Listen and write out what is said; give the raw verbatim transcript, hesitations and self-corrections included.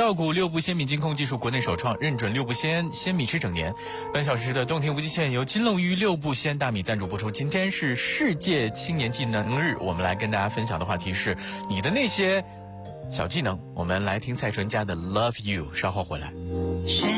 稻谷六步鲜米金控技术国内首创，认准六步鲜，鲜米吃整年。本小时的动听无极限由金龙鱼六步鲜大米赞助播出。今天是世界青年技能日，我们来跟大家分享的话题是你的那些小技能。我们来听蔡淳佳的 Love You， 稍后回来。